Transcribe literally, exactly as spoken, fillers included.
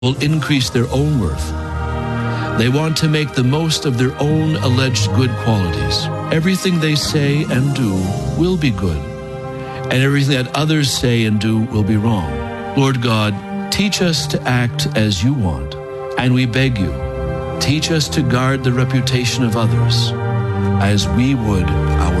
will increase their own worth. They want to make the most of their own alleged good qualities. Everything they say and do will be good, and everything that others say and do will be wrong. Lord God, teach us to act as you want, and we beg you, teach us to guard the reputation of others as we would